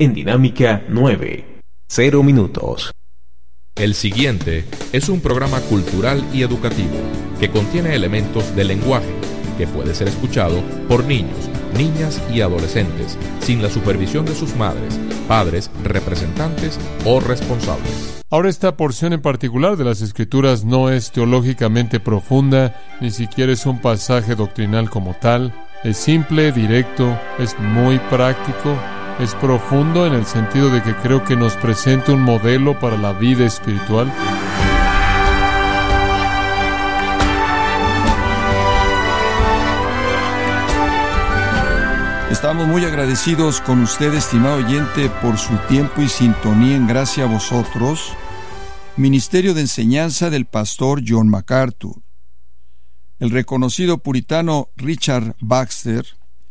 en Dinámica 9, 0 minutos. El siguiente es un programa cultural y educativo que contiene elementos de lenguaje que puede ser escuchado por niños, niñas y adolescentes sin la supervisión de sus madres, padres, representantes o responsables. Ahora, esta porción en particular de las Escrituras no es teológicamente profunda, ni siquiera es un pasaje doctrinal como tal. Es simple, directo, es muy práctico, es profundo en el sentido de que creo que nos presenta un modelo para la vida espiritual. Estamos muy agradecidos con usted, estimado oyente, por su tiempo y sintonía en Gracia a Vosotros, Ministerio de Enseñanza del pastor John MacArthur. El reconocido puritano Richard Baxter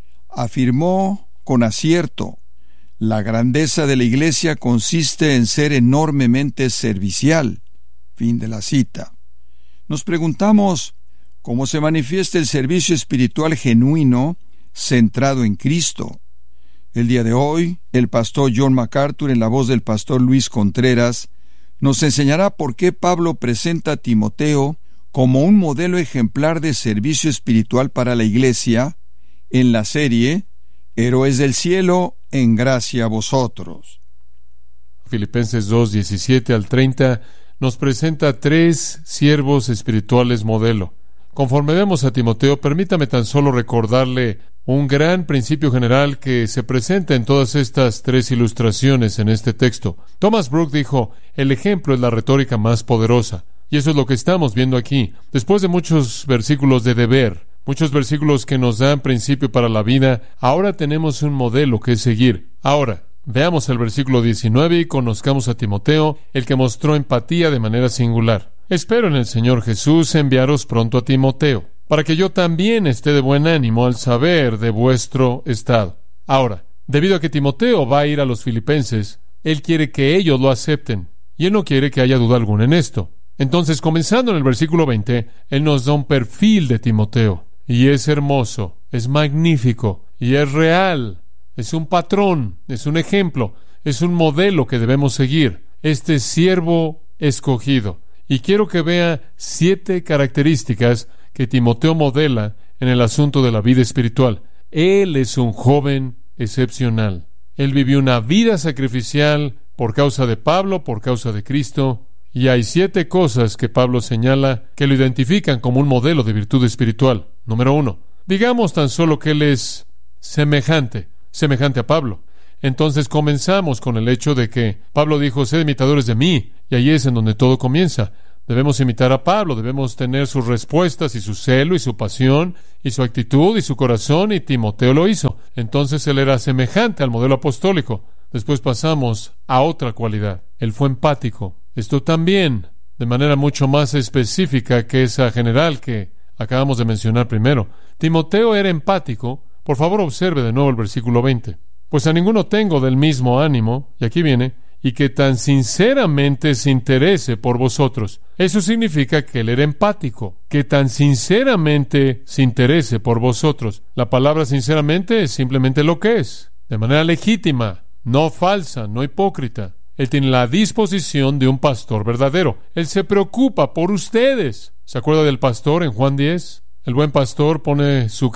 afirmó con acierto: la grandeza de la Iglesia consiste en ser enormemente servicial. Fin de la cita. Nos preguntamos cómo se manifiesta el servicio espiritual genuino centrado en Cristo. El día de hoy, el pastor John MacArthur, en la voz del pastor Luis Contreras, nos enseñará por qué Pablo presenta a Timoteo como un modelo ejemplar de servicio espiritual para la Iglesia en la serie Héroes del Cielo en Gracia a Vosotros. Filipenses 2, 17 al 30 nos presenta 3 siervos espirituales modelo. Conforme vemos a Timoteo, permítame tan solo recordarle un gran principio general que se presenta en todas estas 3 ilustraciones en este texto. Thomas Brooke dijo: el ejemplo es la retórica más poderosa. Y eso es lo que estamos viendo aquí. Después de muchos versículos de deber, muchos versículos que nos dan principio para la vida, ahora tenemos un modelo que seguir. Ahora, veamos el versículo 19 y conozcamos a Timoteo, el que mostró empatía de manera singular. Espero en el Señor Jesús enviaros pronto a Timoteo, para que yo también esté de buen ánimo al saber de vuestro estado. Ahora, debido a que Timoteo va a ir a los filipenses, él quiere que ellos lo acepten, y él no quiere que haya duda alguna en esto. Entonces, comenzando en el versículo 20, él nos da un perfil de Timoteo, y es hermoso, es magnífico, y es real, es un patrón, es un ejemplo, es un modelo que debemos seguir, este siervo escogido. Y quiero que vea 7 características que Timoteo modela en el asunto de la vida espiritual. Él es un joven excepcional. Él vivió una vida sacrificial por causa de Pablo, por causa de Cristo. Y hay 7 cosas que Pablo señala que lo identifican como un modelo de virtud espiritual. Número 1, digamos tan solo que él es semejante a Pablo. Entonces comenzamos con el hecho de que Pablo dijo: sed imitadores de mí, y ahí es en donde todo comienza. Debemos imitar a Pablo, debemos tener sus respuestas y su celo y su pasión y su actitud y su corazón, y Timoteo lo hizo. Entonces él era semejante al modelo apostólico. Después pasamos a otra cualidad: él fue empático. Esto también, de manera mucho más específica que esa general que acabamos de mencionar primero. Timoteo era empático. Por favor, observe de nuevo el versículo 20. Pues a ninguno tengo del mismo ánimo, y aquí viene, y que tan sinceramente se interese por vosotros. Eso significa que él era empático, que tan sinceramente se interese por vosotros. La palabra sinceramente es simplemente lo que es, de manera legítima, no falsa, no hipócrita. Él tiene la disposición de un pastor verdadero. Él se preocupa por ustedes. ¿Se acuerda del pastor en Juan 10? El buen pastor pone su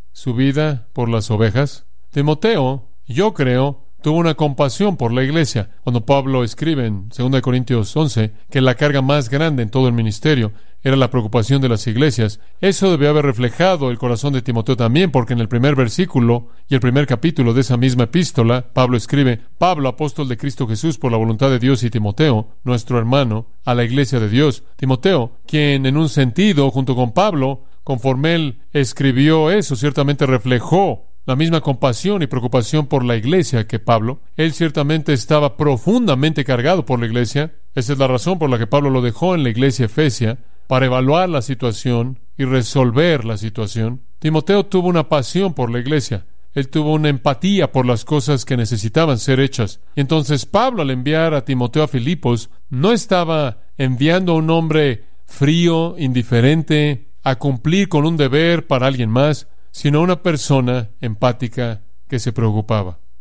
vida por las ovejas. Timoteo, yo creo, tuvo una compasión por la iglesia. Cuando Pablo escribe en 2 Corintios 11 que la carga más grande en todo el ministerio era la preocupación de las iglesias, eso debe haber reflejado el corazón de Timoteo también, porque en el primer versículo y el primer capítulo de esa misma epístola, Pablo escribe: Pablo, apóstol de Cristo Jesús por la voluntad de Dios, y Timoteo, nuestro hermano, a la iglesia de Dios. Timoteo, quien en un sentido, junto con Pablo, conforme él escribió eso, ciertamente reflejó la misma compasión y preocupación por la iglesia que Pablo. Él ciertamente estaba profundamente cargado por la iglesia. Esa es la razón por la que Pablo lo dejó en la iglesia efesia, para evaluar la situación y resolver la situación. Timoteo tuvo una pasión por la iglesia. Él tuvo una empatía por las cosas que necesitaban ser hechas. Y entonces Pablo, al enviar a Timoteo a Filipos, no estaba enviando a un hombre frío, indiferente, a cumplir con un deber para alguien más, sino a una persona empática que se preocupaba.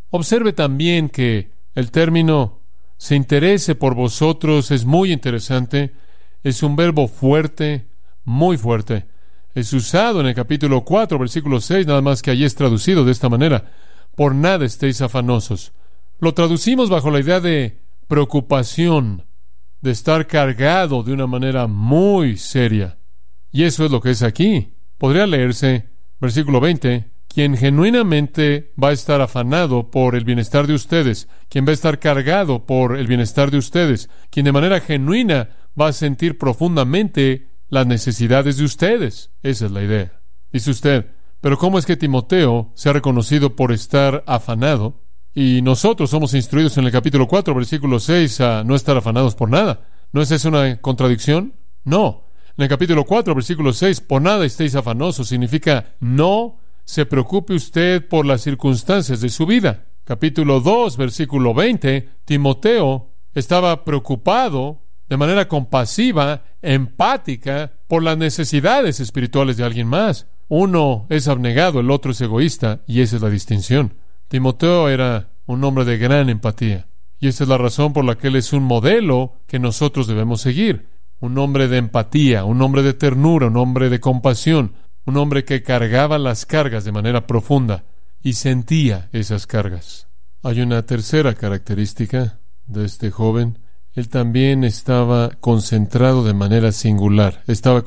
Observe también que el término se interese por vosotros es muy interesante. Es un verbo fuerte, muy fuerte. Es usado en el capítulo 4, versículo 6, nada más que allí es traducido de esta manera: por nada estéis afanosos. Lo traducimos bajo la idea de preocupación, de estar cargado de una manera muy seria. Y eso es lo que es aquí. Podría leerse, versículo 20, quien genuinamente va a estar afanado por el bienestar de ustedes, quien va a estar cargado por el bienestar de ustedes, quien de manera genuina va a sentir profundamente las necesidades de ustedes. Esa es la idea. Dice usted, pero ¿cómo es que Timoteo se ha reconocido por estar afanado? Y nosotros somos instruidos en el capítulo 4, versículo 6, a no estar afanados por nada. ¿No es esa una contradicción? No. En el capítulo 4, versículo 6, por nada estéis afanosos, significa no se preocupe usted por las circunstancias de su vida. Capítulo 2, versículo 20, Timoteo estaba preocupado de manera compasiva, empática, por las necesidades espirituales de alguien más. Uno es abnegado, el otro es egoísta, y esa es la distinción. Timoteo era un hombre de gran empatía, y esa es la razón por la que él es un modelo que nosotros debemos seguir. Un hombre de empatía, un hombre de ternura, un hombre de compasión, un hombre que cargaba las cargas de manera profunda y sentía esas cargas. Hay una tercera característica de este joven. Él también estaba concentrado de manera singular.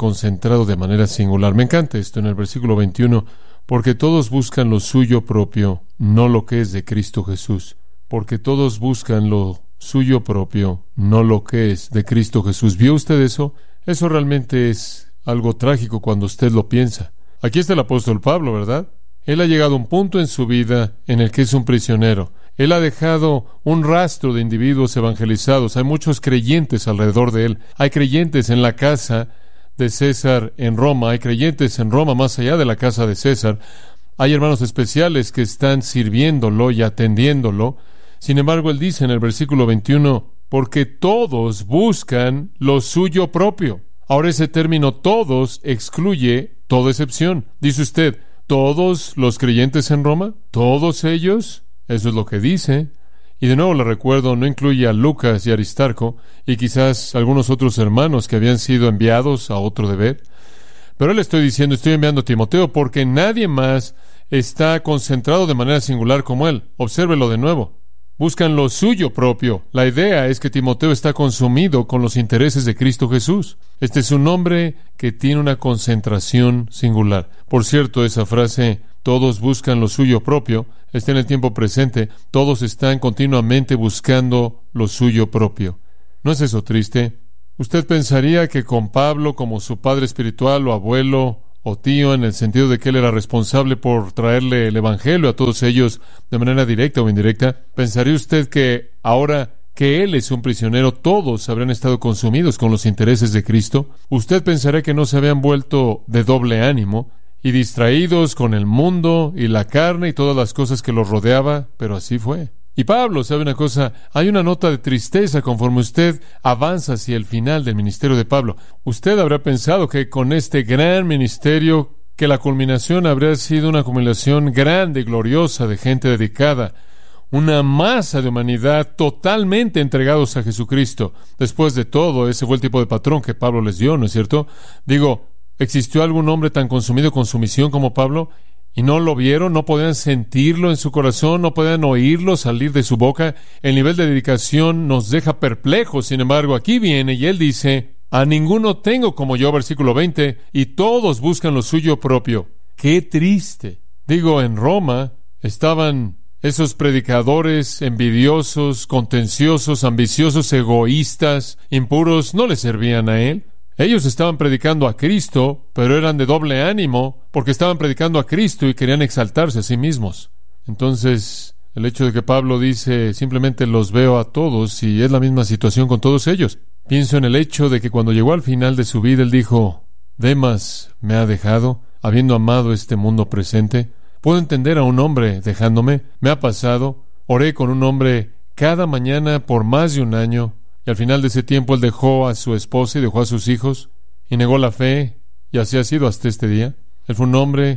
Me encanta esto en el versículo 21. Porque todos buscan lo suyo propio, no lo que es de Cristo Jesús. Porque todos buscan lo suyo propio, no lo que es de Cristo Jesús. ¿Vio usted eso? Eso realmente es algo trágico cuando usted lo piensa. Aquí está el apóstol Pablo, ¿verdad? Él ha llegado a un punto en su vida en el que es un prisionero. Él ha dejado un rastro de individuos evangelizados. Hay muchos creyentes alrededor de él. Hay creyentes en la casa de César en Roma. Hay creyentes en Roma más allá de la casa de César. Hay hermanos especiales que están sirviéndolo y atendiéndolo. Sin embargo, él dice en el versículo 21, porque todos buscan lo suyo propio. Ahora ese término todos excluye toda excepción. Dice usted, ¿todos los creyentes en Roma? ¿Todos ellos? Eso es lo que dice. Y de nuevo le recuerdo, no incluye a Lucas y Aristarco y quizás algunos otros hermanos que habían sido enviados a otro deber. Pero le estoy diciendo, estoy enviando a Timoteo porque nadie más está concentrado de manera singular como él. Obsérvelo de nuevo. Buscan lo suyo propio. La idea es que Timoteo está consumido con los intereses de Cristo Jesús. Este es un hombre que tiene una concentración singular. Por cierto, esa frase, todos buscan lo suyo propio, está en el tiempo presente. Todos están continuamente buscando lo suyo propio. ¿No es eso triste? Usted pensaría que con Pablo como su padre espiritual o abuelo o tío, en el sentido de que él era responsable por traerle el evangelio a todos ellos de manera directa o indirecta, pensaría usted que ahora que él es un prisionero, todos habrían estado consumidos con los intereses de Cristo. Usted pensaría que no se habían vuelto de doble ánimo y distraídos con el mundo y la carne y todas las cosas que los rodeaba, pero así fue. Y Pablo, ¿sabe una cosa? Hay una nota de tristeza conforme usted avanza hacia el final del ministerio de Pablo. Usted habrá pensado que con este gran ministerio, que la culminación habría sido una acumulación grande y gloriosa de gente dedicada, una masa de humanidad totalmente entregados a Jesucristo. Después de todo, ese fue el tipo de patrón que Pablo les dio, ¿no es cierto? Digo, ¿existió algún hombre tan consumido con su misión como Pablo? ¿Y no lo vieron? ¿No podían sentirlo en su corazón? ¿No podían oírlo salir de su boca? El nivel de dedicación nos deja perplejos. Sin embargo, aquí viene y él dice, a ninguno tengo como yo, versículo 20, y todos buscan lo suyo propio. ¡Qué triste! Digo, en Roma estaban esos predicadores envidiosos, contenciosos, ambiciosos, egoístas, impuros, no le servían a él. Ellos estaban predicando a Cristo, pero eran de doble ánimo, porque estaban predicando a Cristo y querían exaltarse a sí mismos. Entonces, el hecho de que Pablo dice, simplemente los veo a todos, y es la misma situación con todos ellos. Pienso en el hecho de que cuando llegó al final de su vida, él dijo, Demas me ha dejado, habiendo amado este mundo presente. Puedo entender a un hombre dejándome. Me ha pasado. Oré con un hombre cada mañana por más de un año. Y al final de ese tiempo él dejó a su esposa y dejó a sus hijos y negó la fe, y así ha sido hasta este día. Él fue un hombre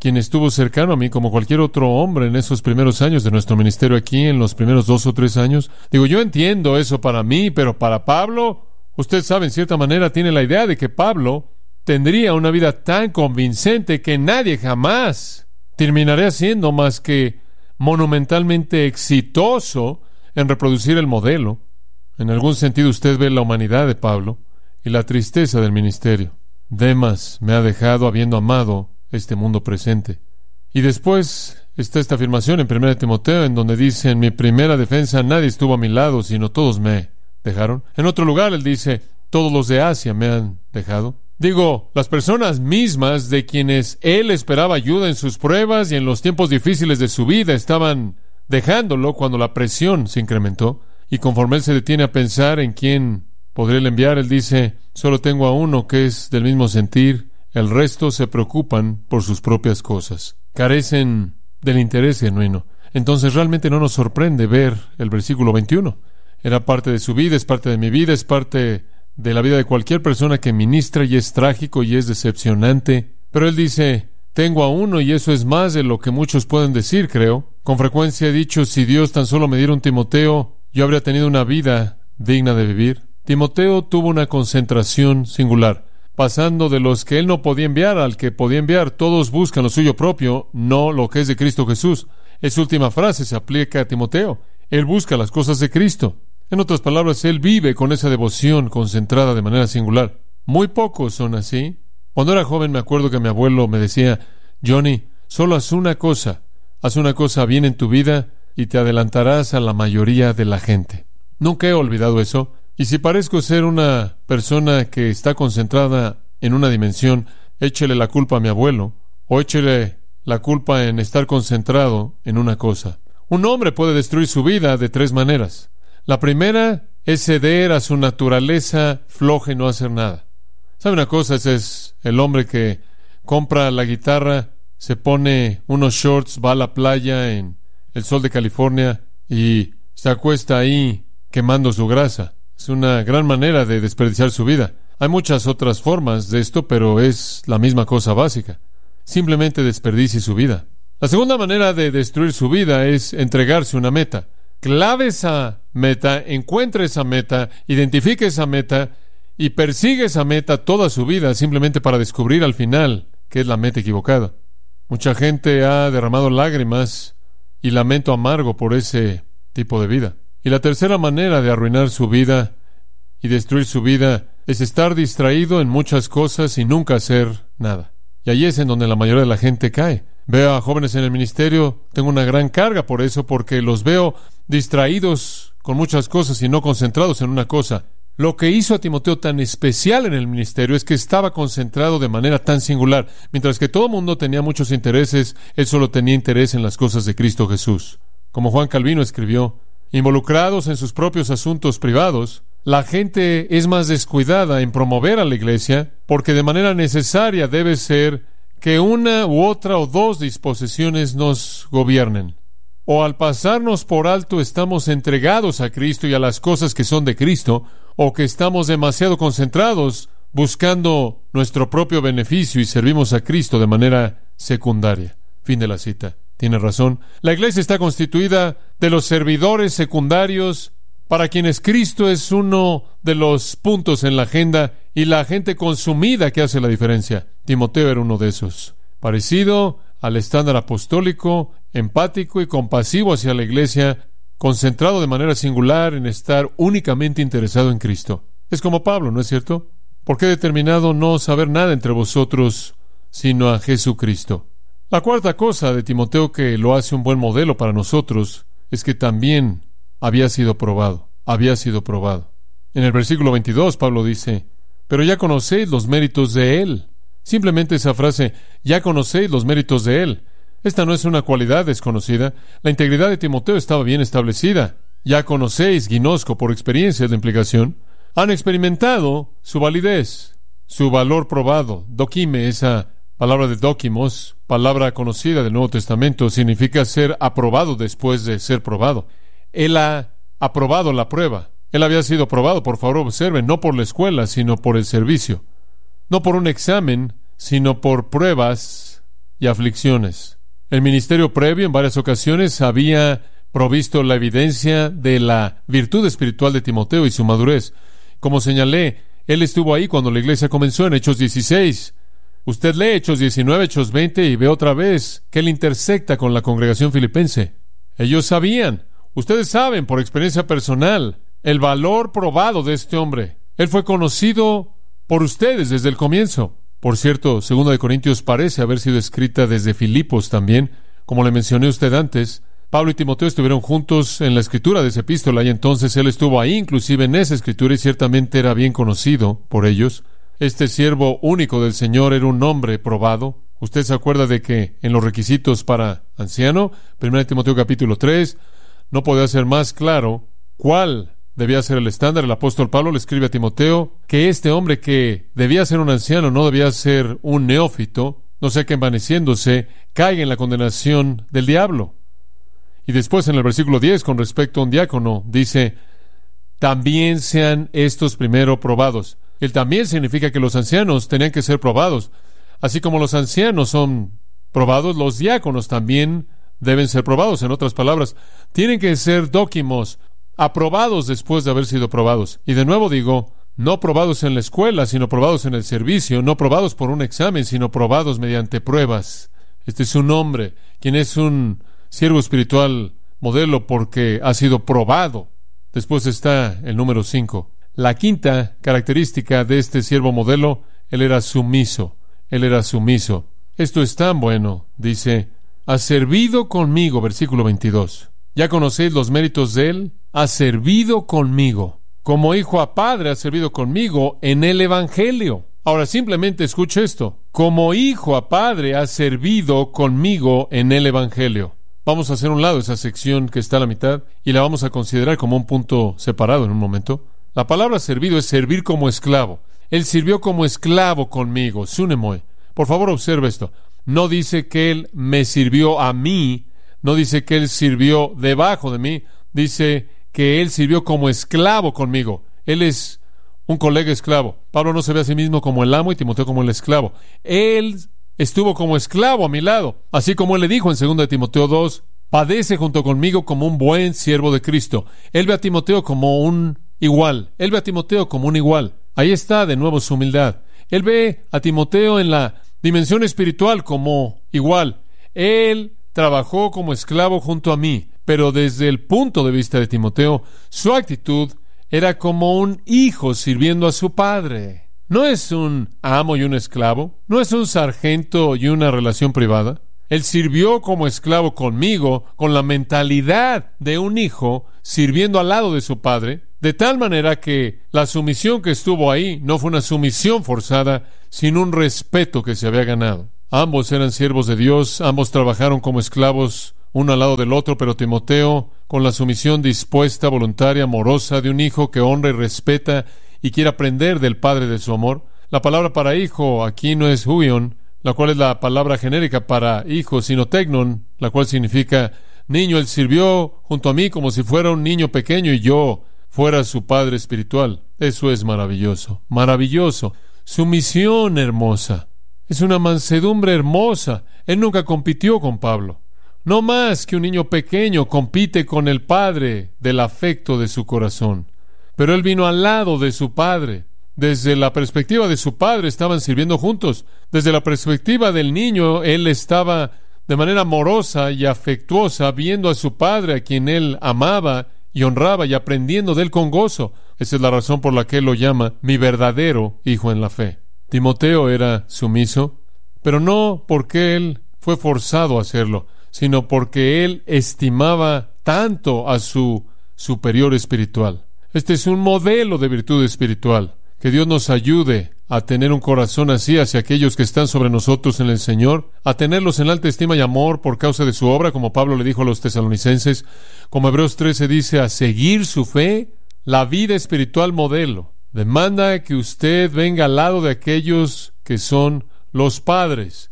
quien estuvo cercano a mí como cualquier otro hombre en esos primeros años de nuestro ministerio aquí, en los primeros 2 o 3 años. Digo, yo entiendo eso para mí, pero para Pablo, usted sabe, en cierta manera tiene la idea de que Pablo tendría una vida tan convincente que nadie jamás terminaría siendo más que monumentalmente exitoso en reproducir el modelo. En algún sentido usted ve la humanidad de Pablo y la tristeza del ministerio. Demas me ha dejado habiendo amado este mundo presente. Y después está esta afirmación en 1 Timoteo, en donde dice: en mi primera defensa nadie estuvo a mi lado, sino todos me dejaron. En otro lugar él dice: todos los de Asia me han dejado. Digo, las personas mismas de quienes él esperaba ayuda en sus pruebas y en los tiempos difíciles de su vida estaban dejándolo cuando la presión se incrementó. Y conforme él se detiene a pensar en quién podría enviar, él dice: solo tengo a uno que es del mismo sentir, el resto se preocupan por sus propias cosas, carecen del interés genuino. Entonces realmente no nos sorprende ver el versículo 21. Era parte de su vida, es parte de mi vida, es parte de la vida de cualquier persona que ministra, y es trágico y es decepcionante. Pero él dice: tengo a uno, y eso es más de lo que muchos pueden decir, creo. Con frecuencia he dicho: si Dios tan solo me diera un Timoteo, yo habría tenido una vida digna de vivir. Timoteo tuvo una concentración singular, pasando de los que él no podía enviar al que podía enviar. Todos buscan lo suyo propio, no lo que es de Cristo Jesús. Esa última frase se aplica a Timoteo. Él busca las cosas de Cristo. En otras palabras, él vive con esa devoción concentrada de manera singular. Muy pocos son así. Cuando era joven me acuerdo que mi abuelo me decía: Johnny, solo haz una cosa bien en tu vida y te adelantarás a la mayoría de la gente. Nunca he olvidado eso. Y si parezco ser una persona que está concentrada en una dimensión, échele la culpa a mi abuelo, o échele la culpa en estar concentrado en una cosa. Un hombre puede destruir su vida de 3 maneras. La primera es ceder a su naturaleza floja y no hacer nada. ¿Sabe una cosa? Ese es el hombre que compra la guitarra, se pone unos shorts, va a la playa en el sol de California y se acuesta ahí quemando su grasa. Es una gran manera de desperdiciar su vida. Hay muchas otras formas de esto, pero es la misma cosa básica. Simplemente desperdicie su vida. La segunda manera de destruir su vida es entregarse una meta. Clave esa meta, encuentre esa meta, identifique esa meta y persigue esa meta toda su vida, simplemente para descubrir al final que es la meta equivocada. Mucha gente ha derramado lágrimas y lamento amargo por ese tipo de vida. Y la tercera manera de arruinar su vida y destruir su vida es estar distraído en muchas cosas y nunca hacer nada. Y ahí es en donde la mayoría de la gente cae. Veo a jóvenes en el ministerio, tengo una gran carga por eso, porque los veo distraídos con muchas cosas y no concentrados en una cosa. Lo que hizo a Timoteo tan especial en el ministerio es que estaba concentrado de manera tan singular. Mientras que todo el mundo tenía muchos intereses, él solo tenía interés en las cosas de Cristo Jesús. Como Juan Calvino escribió: involucrados en sus propios asuntos privados, la gente es más descuidada en promover a la iglesia, porque de manera necesaria debe ser que una u otra o 2 disposiciones nos gobiernen. O al pasarnos por alto estamos entregados a Cristo y a las cosas que son de Cristo, o que estamos demasiado concentrados buscando nuestro propio beneficio y servimos a Cristo de manera secundaria. Fin de la cita. Tiene razón. La iglesia está constituida de los servidores secundarios para quienes Cristo es uno de los puntos en la agenda, y la gente consumida que hace la diferencia. Timoteo era uno de esos. Parecido al estándar apostólico, empático y compasivo hacia la iglesia, concentrado de manera singular en estar únicamente interesado en Cristo. Es como Pablo, ¿no es cierto? Porque he determinado no saber nada entre vosotros sino a Jesucristo. La cuarta cosa de Timoteo que lo hace un buen modelo para nosotros es que también había sido probado. En el versículo 22 Pablo dice: pero ya conocéis los méritos de él. Simplemente esa frase, ya conocéis los méritos de él. Esta no es una cualidad desconocida. La integridad de Timoteo estaba bien establecida. Ya conocéis, ginosco, por experiencia es la implicación. Han experimentado su validez, su valor probado. Dokime, esa palabra de dokimos, palabra conocida del Nuevo Testamento, significa ser aprobado después de ser probado. Él ha aprobado la prueba. Él había sido aprobado, por favor observen, no por la escuela, sino por el servicio. No por un examen, sino por pruebas y aflicciones. El ministerio previo en varias ocasiones había provisto la evidencia de la virtud espiritual de Timoteo y su madurez. Como señalé, él estuvo ahí cuando la iglesia comenzó en Hechos 16. Usted lee Hechos 19, Hechos 20 y ve otra vez que él intersecta con la congregación filipense. Ellos sabían, ustedes saben por experiencia personal, el valor probado de este hombre. Él fue conocido por ustedes desde el comienzo. Por cierto, 2 Corintios parece haber sido escrita desde Filipos también. Como le mencioné a usted antes, Pablo y Timoteo estuvieron juntos en la escritura de esa epístola y entonces él estuvo ahí inclusive en esa escritura y ciertamente era bien conocido por ellos. Este siervo único del Señor era un hombre probado. Usted se acuerda de que en los requisitos para anciano, 1 Timoteo capítulo 3, no podía ser más claro cuál debía ser el estándar. El apóstol Pablo le escribe a Timoteo que este hombre que debía ser un anciano no debía ser un neófito, no sea que envaneciéndose caiga en la condenación del diablo. Y después en el versículo 10, con respecto a un diácono, dice, también sean estos primero probados. El también significa que los ancianos tenían que ser probados. Así como los ancianos son probados, los diáconos también deben ser probados. En otras palabras, tienen que ser dóquimos, aprobados después de haber sido probados. Y de nuevo digo, no probados en la escuela, sino probados en el servicio, no probados por un examen, sino probados mediante pruebas. Este es un hombre, quien es un siervo espiritual modelo porque ha sido probado. Después está el número 5. La quinta característica de este siervo modelo, él era sumiso. Él era sumiso. Esto es tan bueno, dice, ha servido conmigo, versículo 22. ¿Ya conocéis los méritos de él? Ha servido conmigo. Como hijo a padre ha servido conmigo en el Evangelio. Ahora simplemente escuche esto. Como hijo a padre ha servido conmigo en el Evangelio. Vamos a hacer a un lado esa sección que está a la mitad y la vamos a considerar como un punto separado en un momento. La palabra servido es servir como esclavo. Él sirvió como esclavo conmigo, sunemoi. Por favor, observe esto. No dice que él me sirvió a mí, no dice que él sirvió debajo de mí, dice que él sirvió como esclavo conmigo. Él es un colega esclavo. Pablo no se ve a sí mismo como el amo y Timoteo como el esclavo. Él estuvo como esclavo a mi lado, así como él le dijo en 2 Timoteo 2, padece junto conmigo como un buen siervo de Cristo. Él ve a Timoteo como un igual. Él ve a Timoteo como un igual. Ahí está de nuevo su humildad. Él ve a Timoteo en la dimensión espiritual como igual. Él trabajó como esclavo junto a mí, pero desde el punto de vista de Timoteo, su actitud era como un hijo sirviendo a su padre. No es un amo y un esclavo, no es un sargento y una relación privada. Él sirvió como esclavo conmigo, con la mentalidad de un hijo sirviendo al lado de su padre, de tal manera que la sumisión que estuvo ahí no fue una sumisión forzada, sino un respeto que se había ganado. Ambos eran siervos de Dios, ambos trabajaron como esclavos uno al lado del otro, pero Timoteo, con la sumisión dispuesta, voluntaria, amorosa de un hijo que honra y respeta y quiere aprender del Padre de su amor. La palabra para hijo aquí no es huion, la cual es la palabra genérica para hijo, sino tegnon, la cual significa niño. Él sirvió junto a mí como si fuera un niño pequeño y yo fuera su padre espiritual. Eso es maravilloso, maravilloso. Sumisión hermosa. Es una mansedumbre hermosa. Él nunca compitió con Pablo. No más que un niño pequeño compite con el padre del afecto de su corazón. Pero él vino al lado de su padre. Desde la perspectiva de su padre estaban sirviendo juntos. Desde la perspectiva del niño, él estaba de manera amorosa y afectuosa viendo a su padre, a quien él amaba y honraba, y aprendiendo de él con gozo. Esa es la razón por la que él lo llama mi verdadero hijo en la fe. Timoteo era sumiso, pero no porque él fue forzado a hacerlo, sino porque él estimaba tanto a su superior espiritual. Este es un modelo de virtud espiritual. Que Dios nos ayude a tener un corazón así hacia aquellos que están sobre nosotros en el Señor, a tenerlos en alta estima y amor por causa de su obra, como Pablo le dijo a los tesalonicenses, como Hebreos 13 dice, a seguir su fe. La vida espiritual modelo demanda que usted venga al lado de aquellos que son los padres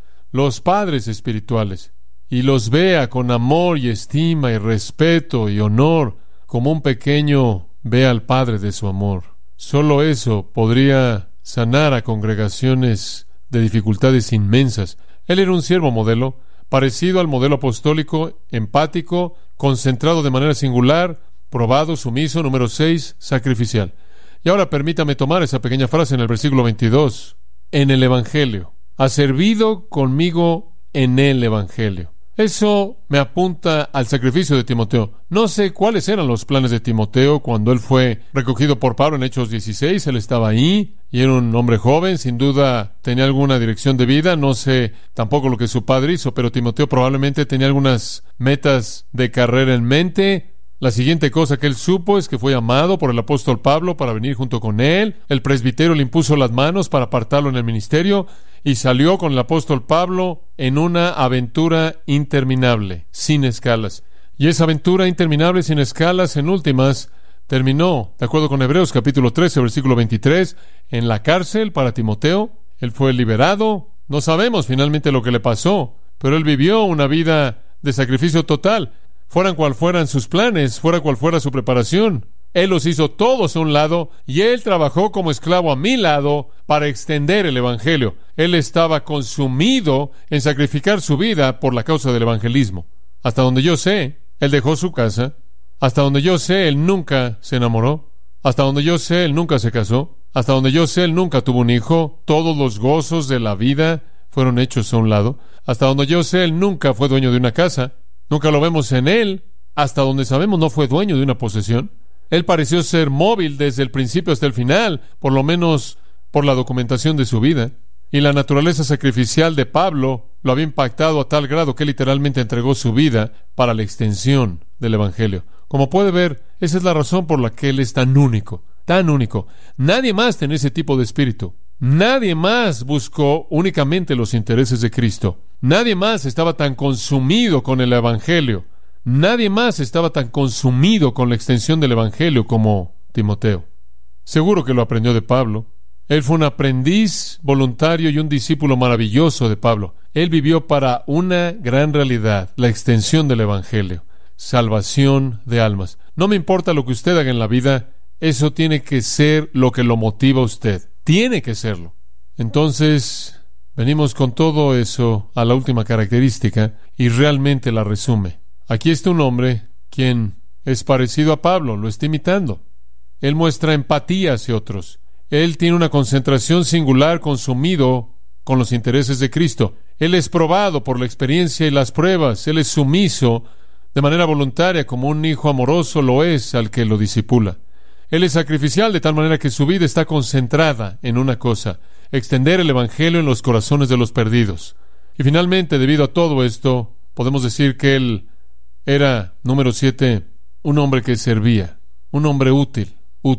espirituales, y los vea con amor y estima y respeto y honor, como un pequeño ve al Padre de su amor. Solo eso podría sanar a congregaciones de dificultades inmensas. Él era un siervo modelo, parecido al modelo apostólico, empático, concentrado de manera singular, probado, sumiso. Número 6, sacrificial. Y ahora permítame tomar esa pequeña frase en el versículo 22. En el Evangelio. Ha servido conmigo en el Evangelio. Eso me apunta al sacrificio de Timoteo. No sé cuáles eran los planes de Timoteo cuando él fue recogido por Pablo en Hechos 16. Él estaba ahí y era un hombre joven. Sin duda tenía alguna dirección de vida. No sé tampoco lo que su padre hizo, pero Timoteo probablemente tenía algunas metas de carrera en mente. La siguiente cosa que él supo es que fue llamado por el apóstol Pablo para venir junto con él. El presbítero le impuso las manos para apartarlo en el ministerio y salió con el apóstol Pablo en una aventura interminable, sin escalas. Y esa aventura interminable, sin escalas, en últimas, terminó, de acuerdo con Hebreos capítulo 13, versículo 23, en la cárcel para Timoteo. Él fue liberado. No sabemos finalmente lo que le pasó, pero él vivió una vida de sacrificio total. Fueran cual fueran sus planes, fuera cual fuera su preparación, Él los hizo todos a un lado y Él trabajó como esclavo a mi lado para extender el Evangelio. Él estaba consumido en sacrificar su vida por la causa del evangelismo. Hasta donde yo sé, Él dejó su casa. Hasta donde yo sé, Él nunca se enamoró. Hasta donde yo sé, Él nunca se casó. Hasta donde yo sé, Él nunca tuvo un hijo. Todos los gozos de la vida fueron hechos a un lado. Hasta donde yo sé, Él nunca fue dueño de una casa. Nunca lo vemos en Él. Hasta donde sabemos, no fue dueño de una posesión. Él pareció ser móvil desde el principio hasta el final, por lo menos por la documentación de su vida. Y la naturaleza sacrificial de Pablo lo había impactado a tal grado que él literalmente entregó su vida para la extensión del Evangelio. Como puede ver, esa es la razón por la que él es tan único, tan único. Nadie más tiene ese tipo de espíritu. Nadie más buscó únicamente los intereses de Cristo. Nadie más estaba tan consumido con el Evangelio. Nadie más estaba tan consumido con la extensión del Evangelio como Timoteo. Seguro que lo aprendió de Pablo. Él fue un aprendiz voluntario y un discípulo maravilloso de Pablo. Él vivió para una gran realidad, la extensión del Evangelio, salvación de almas. No me importa lo que usted haga en la vida, eso tiene que ser lo que lo motiva a usted. Tiene que serlo. Entonces, venimos con todo eso a la última característica y realmente la resume. Aquí está un hombre quien es parecido a Pablo, lo está imitando. Él muestra empatía hacia otros. Él tiene una concentración singular, consumido con los intereses de Cristo. Él es probado por la experiencia y las pruebas. Él es sumiso de manera voluntaria, como un hijo amoroso lo es al que lo discipula. Él es sacrificial de tal manera que su vida está concentrada en una cosa: extender el Evangelio en los corazones de los perdidos. Y finalmente, debido a todo esto, podemos decir que él era, número 7, un hombre que servía, un hombre útil.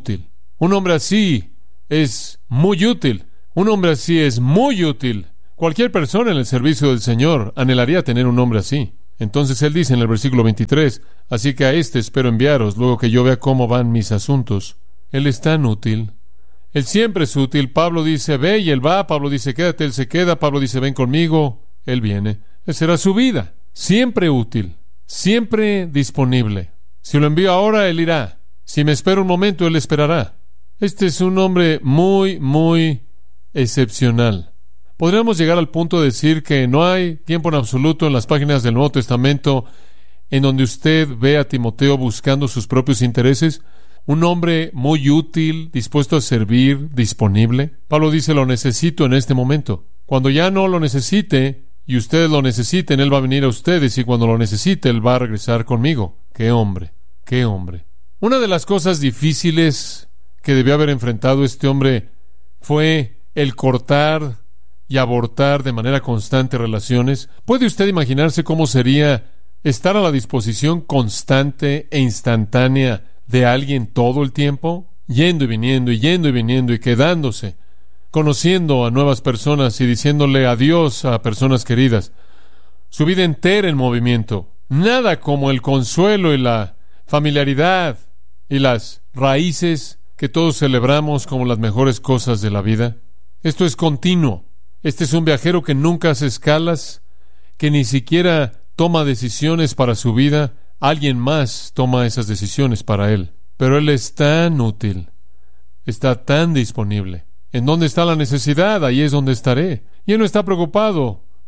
Un hombre así es muy útil. Un hombre así es muy útil. Cualquier persona en el servicio del Señor anhelaría tener un hombre así. Entonces él dice en el versículo 23, así que a este espero enviaros, luego que yo vea cómo van mis asuntos. Él es tan útil. Él siempre es útil. Pablo dice, ve, y él va. Pablo dice, quédate, él se queda. Pablo dice, ven conmigo. Él viene. Esa será su vida. Siempre útil. Siempre disponible. Si lo envío ahora, él irá. Si me espera un momento, él esperará. Este es un hombre muy, muy excepcional. Podríamos llegar al punto de decir que no hay tiempo en absoluto en las páginas del Nuevo Testamento en donde usted ve a Timoteo buscando sus propios intereses. Un hombre muy útil, dispuesto a servir, disponible. Pablo dice, lo necesito en este momento. Cuando ya no lo necesite y ustedes lo necesiten, él va a venir a ustedes, y cuando lo necesite, él va a regresar conmigo. ¡Qué hombre! ¡Qué hombre! Una de las cosas difíciles que debió haber enfrentado este hombre fue el cortar y abortar de manera constante relaciones. ¿Puede usted imaginarse cómo sería estar a la disposición constante e instantánea de alguien todo el tiempo? Yendo y viniendo y quedándose, conociendo a nuevas personas y diciéndole adiós a personas queridas. Su vida entera en movimiento. Nada como el consuelo y la familiaridad y las raíces que todos celebramos como las mejores cosas de la vida. Esto es continuo. Este es un viajero que nunca hace escalas, que ni siquiera toma decisiones para su vida. Alguien más toma esas decisiones para él. Pero él es tan útil, está tan disponible. ¿En dónde está la necesidad? Ahí es donde estaré. Y él no está preocupado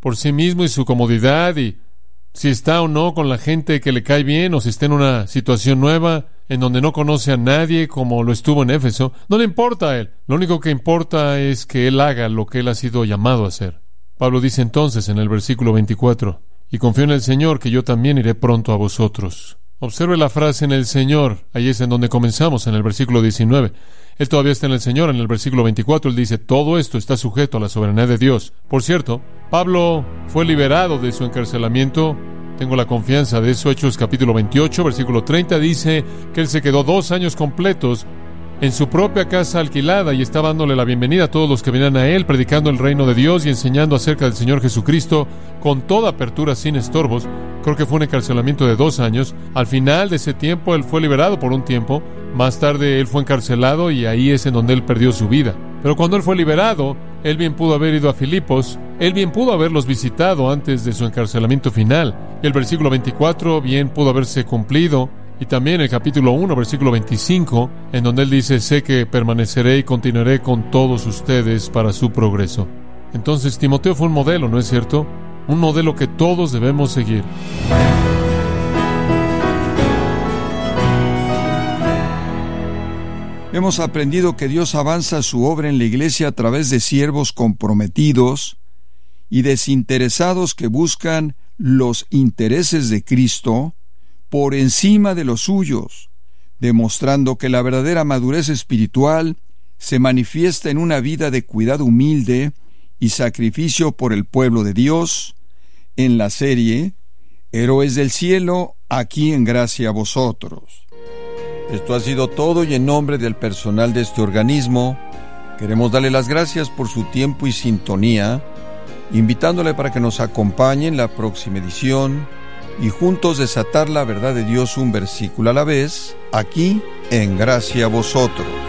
por sí mismo y su comodidad, y si está o no con la gente que le cae bien, o si está en una situación nueva en donde no conoce a nadie, como lo estuvo en Éfeso, no le importa a él. Lo único que importa es que él haga lo que él ha sido llamado a hacer. Pablo dice entonces en el versículo 24, y confío en el Señor que yo también iré pronto a vosotros. Observe la frase en el Señor. Ahí es en donde comenzamos, en el versículo 19. Él todavía está en el Señor. En el versículo 24 él dice, todo esto está sujeto a la soberanía de Dios. Por cierto, Pablo fue liberado de su encarcelamiento. Tengo la confianza de eso. Hechos capítulo 28, versículo 30 dice que él se quedó 2 años completos en su propia casa alquilada y estaba dándole la bienvenida a todos los que venían a él, predicando el reino de Dios y enseñando acerca del Señor Jesucristo con toda apertura, sin estorbos. Creo que fue un encarcelamiento de 2 años. Al final de ese tiempo él fue liberado por un tiempo. Más tarde él fue encarcelado y ahí es en donde él perdió su vida. Pero cuando él fue liberado, él bien pudo haber ido a Filipos, él bien pudo haberlos visitado antes de su encarcelamiento final. Y el versículo 24 bien pudo haberse cumplido. Y también el capítulo 1, versículo 25, en donde él dice, sé que permaneceré y continuaré con todos ustedes para su progreso. Entonces Timoteo fue un modelo, ¿no es cierto? Un modelo que todos debemos seguir. Hemos aprendido que Dios avanza su obra en la iglesia a través de siervos comprometidos y desinteresados que buscan los intereses de Cristo por encima de los suyos, demostrando que la verdadera madurez espiritual se manifiesta en una vida de cuidado humilde y sacrificio por el pueblo de Dios, en la serie Héroes del Cielo, aquí en Gracia a Vosotros. Esto ha sido todo, y en nombre del personal de este organismo queremos darle las gracias por su tiempo y sintonía, invitándole para que nos acompañe en la próxima edición y juntos desatar la verdad de Dios un versículo a la vez, aquí en Gracia a Vosotros.